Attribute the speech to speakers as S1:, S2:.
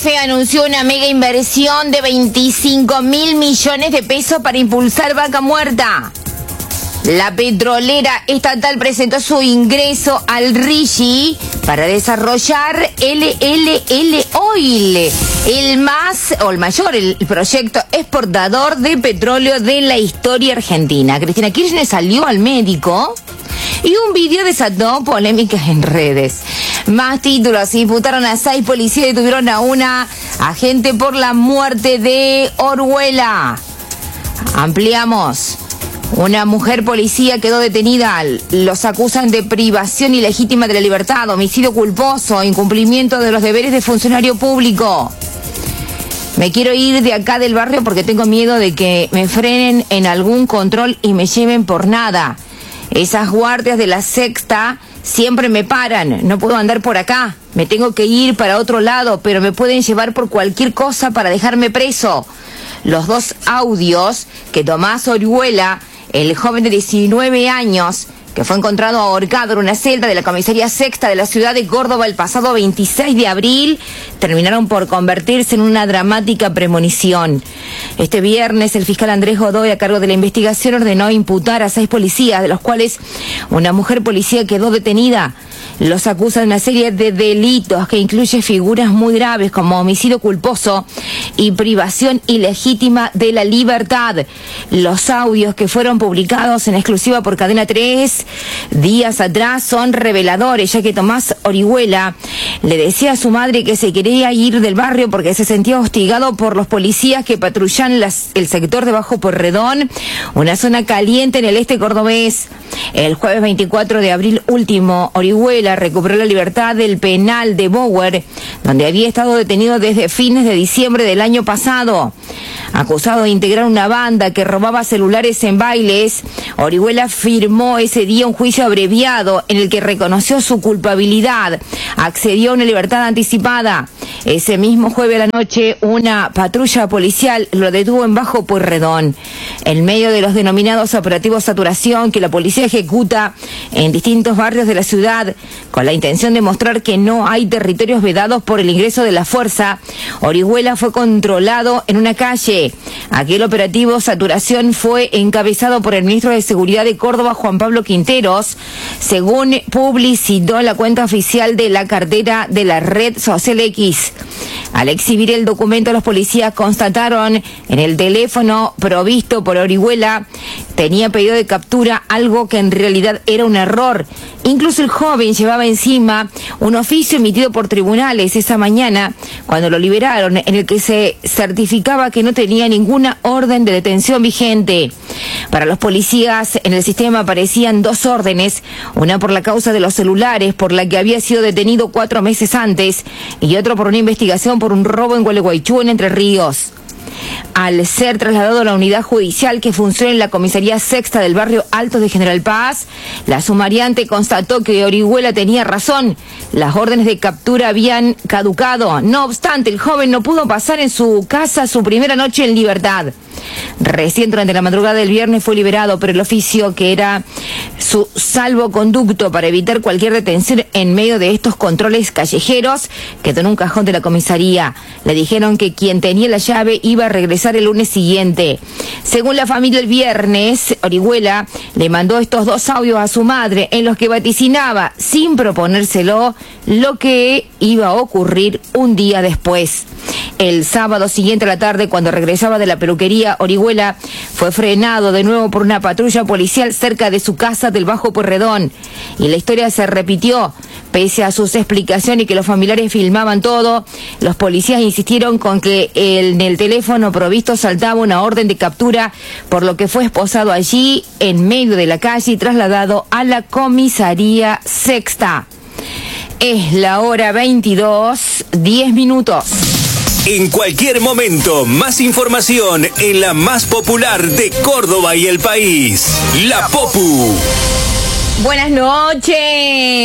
S1: YPF anunció una mega inversión de 25.000 millones de pesos para impulsar Vaca Muerta. La petrolera estatal presentó su ingreso al RIGI para desarrollar LLL Oil, el mayor proyecto exportador de petróleo de la historia argentina. Cristina Kirchner salió al médico y un video desató polémicas en redes. Más títulos: imputaron a 6 policías y detuvieron a una agente por la muerte de Orihuela. Ampliamos. Una mujer policía quedó detenida. Los acusan de privación ilegítima de la libertad, homicidio culposo, incumplimiento de los deberes de funcionario público. Me quiero ir de acá del barrio porque tengo miedo de que me frenen en algún control y me lleven por nada. Esas guardias de la sexta siempre me paran. No puedo andar por acá. Me tengo que ir para otro lado, pero me pueden llevar por cualquier cosa para dejarme preso. Los 2 audios que Tomás Orihuela, el joven de 19 años, que fue encontrado ahorcado en una celda de la comisaría sexta de la ciudad de Córdoba el pasado 26 de abril, terminaron por convertirse en una dramática premonición. Este viernes, el fiscal Andrés Godoy, a cargo de la investigación, ordenó imputar a 6 policías, de los cuales una mujer policía quedó detenida. Los acusan de una serie de delitos que incluye figuras muy graves como homicidio culposo y privación ilegítima de la libertad. Los audios que fueron publicados en exclusiva por Cadena 3 días atrás son reveladores, ya que Tomás Orihuela le decía a su madre que se quería ir del barrio porque se sentía hostigado por los policías que patrullan el sector de Bajo Pueyrredón, una zona caliente en el este cordobés. El jueves 24 de abril último, Orihuela recuperó la libertad del penal de Bower, donde había estado detenido desde fines de diciembre del año pasado. Acusado de integrar una banda que robaba celulares en bailes, Orihuela firmó ese día un juicio abreviado en el que reconoció su culpabilidad, accedió a una libertad anticipada. Ese mismo jueves a la noche, una patrulla policial lo detuvo en Bajo Pueyrredón. En medio de los denominados operativos saturación que la policía ejecuta en distintos barrios de la ciudad, con la intención de mostrar que no hay territorios vedados por el ingreso de la fuerza, Orihuela fue controlado en una calle. Aquel operativo saturación fue encabezado por el ministro de Seguridad de Córdoba, Juan Pablo Quinteros, según publicitó la cuenta oficial de la cartera de la red social X. Al exhibir el documento, los policías constataron en el teléfono provisto por Orihuela tenía pedido de captura, algo que en realidad era un error. Incluso el joven llevaba encima un oficio emitido por tribunales esa mañana, cuando lo liberaron, en el que se certificaba que no tenía ninguna orden de detención vigente. Para los policías en el sistema aparecían 2 órdenes, una por la causa de los celulares, por la que había sido detenido 4 meses antes, y otro por una investigación por un robo en Gualeguaychú, en Entre Ríos. Al ser trasladado a la unidad judicial que funciona en la comisaría sexta del barrio Alto de General Paz, la sumariante constató que Orihuela tenía razón. Las órdenes de captura habían caducado. No obstante, el joven no pudo pasar en su casa su primera noche en libertad. Recién durante la madrugada del viernes fue liberado, pero el oficio, que era su salvoconducto para evitar cualquier detención en medio de estos controles callejeros, quedó en un cajón de la comisaría. Le dijeron que quien tenía la llave iba a regresar el lunes siguiente. Según la familia, el viernes, Orihuela le mandó estos 2 audios a su madre en los que vaticinaba, sin proponérselo, lo que iba a ocurrir un día después. El sábado siguiente a la tarde, cuando regresaba de la peluquería, Orihuela fue frenado de nuevo por una patrulla policial cerca de su casa del Bajo Pueyrredón. Y la historia se repitió. Pese a sus explicaciones y que los familiares filmaban todo, los policías insistieron con que en el teléfono provisto saltaba una orden de captura, por lo que fue esposado allí, en medio de la calle, y trasladado a la comisaría sexta. Es la hora 22:10.
S2: En cualquier momento, más información en la más popular de Córdoba y el país, La Popu.
S1: Buenas noches.